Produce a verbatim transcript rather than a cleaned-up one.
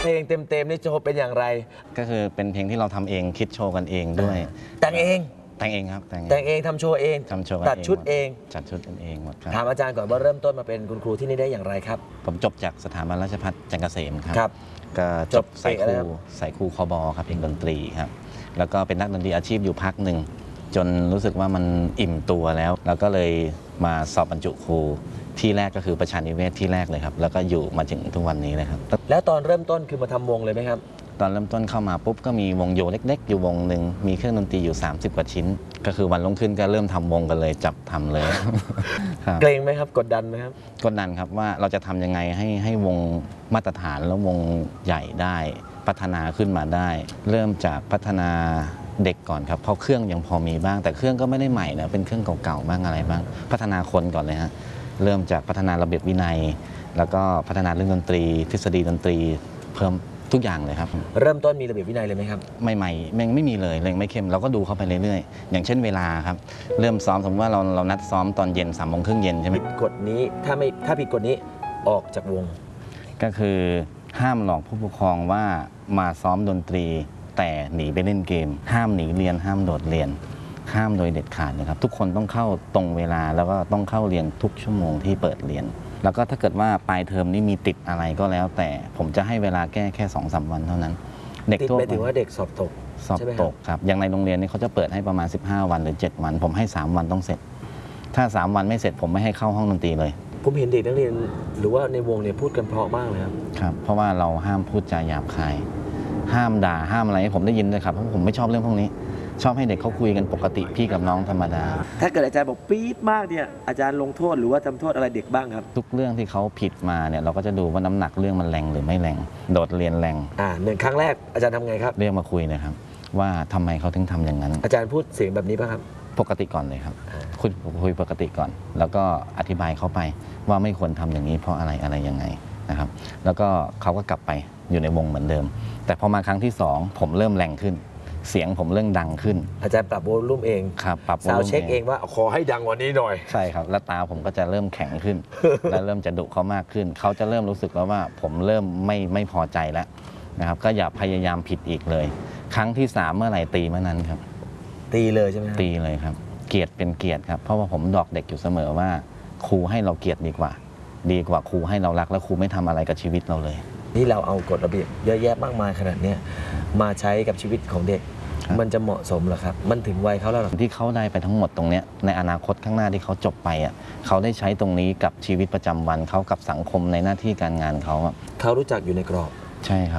เพลงเต็มๆนี่โชว์เป็นอย่างไรก็คือเป็นเพลงที่เราทำเองคิดโชว์กันเองด้วยแต่งเองแต่งเองครับแต่งแต่งเองทำโชว์เองทำโชว์ตัดชุดเองจัดชุดเองหมดครับถามอาจารย์ก่อนว่าเริ่มต้นมาเป็นคุณครูที่นี่ได้อย่างไรครับผมจบจากสถาบันราชภัฏจันทร์เกษมครับครับก็จบสายครูสายครูคบครับเอกดนตรีครับแล้วก็เป็นนักดนตรีอาชีพอยู่พักหนึ่งจนรู้สึกว่ามันอิ่มตัวแล้วแล้วก็เลยมาสอบบรรจุครูที่แรกก็คือประชานิเวศที่แรกเลยครับแล้วก็อยู่มาถึงทุกวันนี้เลยครับแล้วตอนเริ่มต้นคือมาทำวงเลยไหมครับตอนเริ่มต้นเข้ามาปุ๊บก็มีวงโยเล็กๆอยู่วงหนึ่งมีเครื่องดนตรีอยู่สามสิบกว่าชิ้นก็คือวันลงขึ้นก็เริ่มทำวงกันเลยจับทำเลยเกรงไหมครับกดดันไหมครับกดดันครับว่าเราจะทำยังไงให้ให้วงมาตรฐานแล้ววงใหญ่ได้พัฒนาขึ้นมาได้เริ่มจากพัฒนาเด็กก่อนครับเพราะเครื่องยังพอมีบ้างแต่เครื่องก็ไม่ได้ใหม่นะเป็นเครื่องเก่าๆบ้างอะไรบ้างพัฒนาคนก่อนเลยฮะเริ่มจากพัฒนาระเบียบวินัยแล้วก็พัฒนาเรื่องดนตรีทฤษฎีดนตรีเพิ่มทุกอย่างเลยครับเริ่มต้นมีระเบียบวินัยเลยไหมครับใหม่ๆไม่ไม่มีเลยเลยไม่เข้มเราก็ดูเข้าไปเรื่อยๆอย่างเช่นเวลาครับเริ่มซ้อมสมมติว่าเราเรานัดซ้อมตอนเย็นสามโมงครึ่งเย็นใช่ไหมผิดกฎนี้ถ้าไม่ถ้าผิดกฎนี้ออกจากวงก็คือห้ามหลอกผู้ปกครองว่ามาซ้อมดนตรีแต่หนีไปเล่นเกมห้ามหนีเรียนห้ามโดดเรียนห้ามโดยเด็ดขาดนะครับทุกคนต้องเข้าตรงเวลาแล้วก็ต้องเข้าเรียนทุกชั่วโมงที่เปิดเรียนแล้วก็ถ้าเกิดว่าปลายเทอมนี้มีติดอะไรก็แล้วแต่ผมจะให้เวลาแก้แค่สองสามวันเท่านั้นเด็กทั่วไปถึงว่าเด็กสอบตกสอบตกครับอย่างในโรงเรียนนี่เขาจะเปิดให้ประมาณสิบห้าวันหรือเจ็ดวันผมให้สามวันต้องเสร็จถ้าสามวันไม่เสร็จผมไม่ให้เข้าห้องดนตรีเลยผมเห็นเด็กนักเรียนหรือว่าในวงเนี่ยพูดกันเพราะมากเลยครับครับเพราะว่าเราห้ามพูดจาหยาบคายห้ามด่าห้ามอะไรผมได้ยินเลยครับเพราะผมไม่ชอบเรื่องพวกนี้ชอบให้เด็กเขาคุยกันปกติพี่กับน้องธรรมดาถ้าเกิดอาจารย์บอกปี๊ดมากเนี่ยอาจารย์ลงโทษหรือว่าทำโทษอะไรเด็กบ้างครับทุกเรื่องที่เขาผิดมาเนี่ยเราก็จะดูว่าน้ำหนักเรื่องมันแรงหรือไม่แรงโดดเรียนแรงอ่าหนึ่งครั้งแรกอาจารย์ทำไงครับเรียกมาคุยเลยครับว่าทำไมเขาถึงทำอย่างนั้นอาจารย์พูดเสียงแบบนี้ป่ะครับปกติก่อนเลยครับคุยคุยปกติก่อนแล้วก็อธิบายเขาไปว่าไม่ควรทำอย่างนี้เพราะอะไรอะไรยังไงนะครับแล้วก็เขาก็กลับไปอยู่ในวงเหมือนเดิมแต่พอมาครั้งที่สองผมเริ่มแรงขึ้นเสียงผมเริ่มดังขึ้นอาจารย์ปรับโวลูมเองครับปรับซาวเช็คเองว่าขอให้ดังกว่านี้หน่อยใช่ครับแล้วตาผมก็จะเริ่มแข็งขึ้น และเริ่มจะดุเขามากขึ้นเขาจะเริ่มรู้สึกแล้วว่าผมเริ่มไม่ไม่พอใจแล้วนะครับก็อย่าพยายามผิดอีกเลยครั้งที่สามเมื่อไหร่ตีเมื่อนั้นครับตีเลยใช่ไหมตีเลยครับเกลียดเป็นเกลียดครับเพราะว่าผมดอกเด็กอยู่เสมอว่าครูให้เราเกลียดดีกว่าดีกว่าครูให้เรารักแล้วครูไม่ทำอะไรกับชีวิตเราเลยนี่เราเอากฎระเบียบเยอะแยะมากมายขนาดนี้มาใช้กับชีวิตของเด็กมันจะเหมาะสมเหรอครับมันถึงวัยเขาแล้วหรอที่เขาได้ไปทั้งหมดตรงนี้ในอนาคตข้างหน้าที่เขาจบไปอ่ะเขาได้ใช้ตรงนี้กับชีวิตประจำวันเขากับสังคมในหน้าที่การงานเขาเขารู้จักอยู่ในกรอบใช่ครับ